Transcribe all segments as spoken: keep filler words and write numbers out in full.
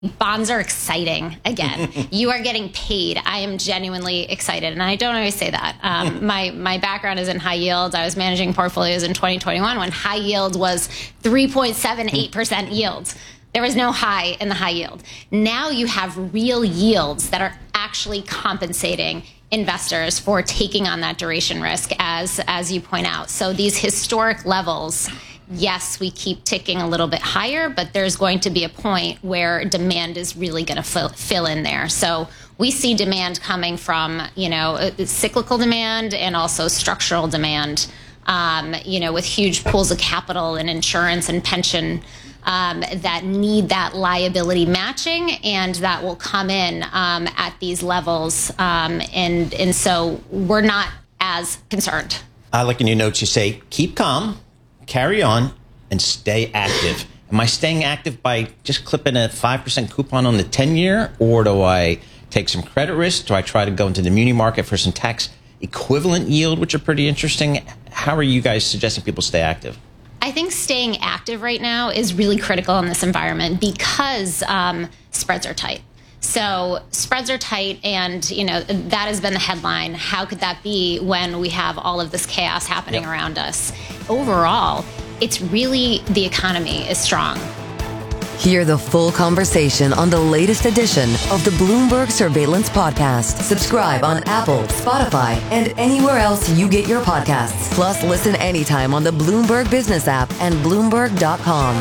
Bonds are exciting again. You are getting paid. I am genuinely excited, and I don't always say that. Um, my my background is in high yield. I was managing portfolios in twenty twenty-one when high yield was three point seven eight percent yield. There was no high in the high yield. Now you have real yields that are actually compensating investors for taking on that duration risk, as as you point out. So these historic levels, yes, we keep ticking a little bit higher, but there's going to be a point where demand is really going to fill, fill in there. So we see demand coming from, you know, cyclical demand and also structural demand, um, you know, with huge pools of capital and insurance and pension um, that need that liability matching, and that will come in um, at these levels. Um, and, and so we're not as concerned. I like in your notes, you say, keep calm, carry on, and stay active. Am I staying active by just clipping a five percent coupon on the ten-year, or do I take some credit risk? Do I try to go into the muni market for some tax equivalent yield, which are pretty interesting? How are you guys suggesting people stay active? I think staying active right now is really critical in this environment because um, spreads are tight. So spreads are tight, and, you know, that has been the headline. How could that be when we have all of this chaos happening yep. around us? Overall, it's really the economy is strong. Hear the full conversation on the latest edition of the Bloomberg Surveillance Podcast. Subscribe on Apple, Spotify, and anywhere else you get your podcasts. Plus, listen anytime on the Bloomberg Business app and Bloomberg dot com.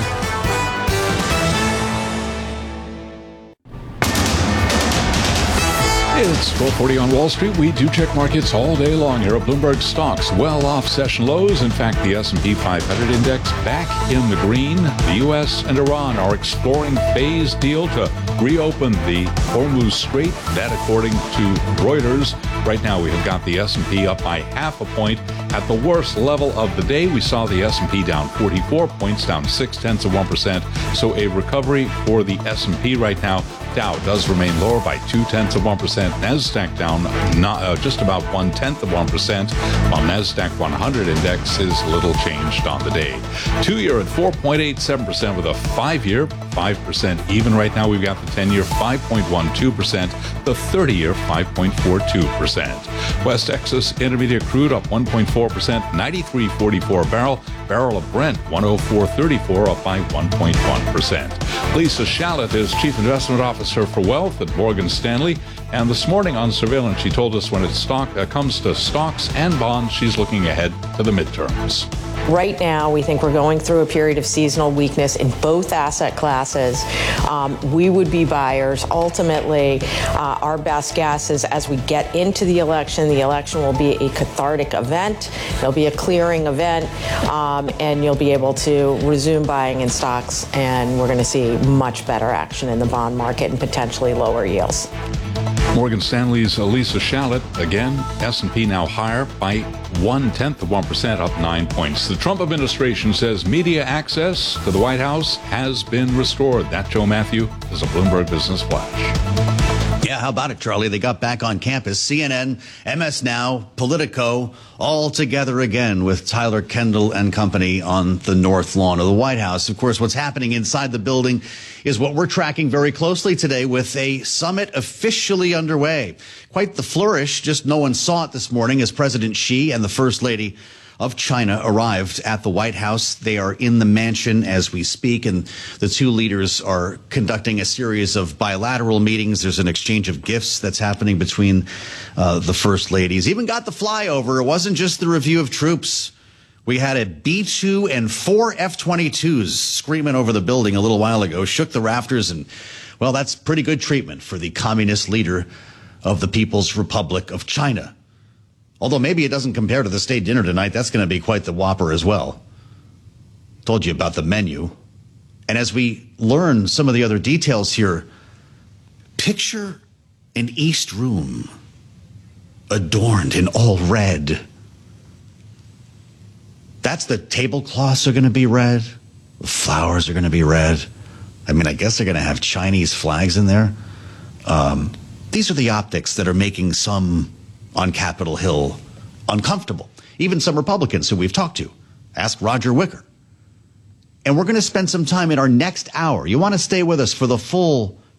It's twelve forty on Wall Street. We do check markets all day long here at Bloomberg. Stocks well off session lows. In fact, the S and P five hundred index back in the green. The U S and Iran are exploring phase deal to reopen the Hormuz Strait. That according to Reuters. Right now, we have got the S and P up by half a point. At the worst level of the day, we saw the S and P down forty-four points, down six tenths of one percent. So a recovery for the S and P right now. Dow does remain lower by two tenths of one percent. NASDAQ down not, uh, just about one tenth of one percent, while NASDAQ one hundred index is little changed on the day. Two-year at four point eight seven percent with a five-year, five percent even right now. We've got the ten-year five point one two percent, the thirty-year five point four two percent. West Texas Intermediate crude up one point four percent, ninety-three forty-four a barrel. Barrel of Brent one oh four thirty-four, up by one point one percent. Lisa Shallot is Chief Investment Officer for Wealth at Morgan Stanley. And this morning on Surveillance, she told us when it stock, uh, comes to stocks and bonds, she's looking ahead to the midterms. Right now, we think we're going through a period of seasonal weakness in both asset classes. Um, we would be buyers. Ultimately, uh, our best guess is as we get into the election, the election will be a cathartic event. It'll be a clearing event, um, and you'll be able to resume buying in stocks, and we're going to see much better action in the bond market and potentially lower yields. Morgan Stanley's Lisa Shallot. Again, S and P now higher by one-tenth of one percent, up nine points. The Trump administration says media access to the White House has been restored. That, Joe Matthew, is a Bloomberg Business Flash. Yeah, how about it, Charlie? They got back on campus. C N N, M S Now, Politico, all together again with Tyler Kendall and company on the north lawn of the White House. Of course, what's happening inside the building is what we're tracking very closely today with a summit officially underway. Quite the flourish, just no one saw it this morning as President Xi and the First Lady of China arrived at the White House. They are in the mansion as we speak, and the two leaders are conducting a series of bilateral meetings. There's an exchange of gifts that's happening between uh, the First Ladies. Even got the flyover. It wasn't just the review of troops. We had a B two and four F twenty-twos screaming over the building a little while ago, shook the rafters, and, well, that's pretty good treatment for the communist leader of the People's Republic of China. Although maybe it doesn't compare to the state dinner tonight. That's going to be quite the whopper as well. Told you about the menu. And as we learn some of the other details here, picture an East Room adorned in all red. That's the tablecloths are going to be red. The flowers are going to be red. I mean, I guess they're going to have Chinese flags in there. Um, these are the optics that are making some on Capitol Hill uncomfortable. Even some Republicans who we've talked to. Ask Roger Wicker. And we're going to spend some time in our next hour. You want to stay with us for the full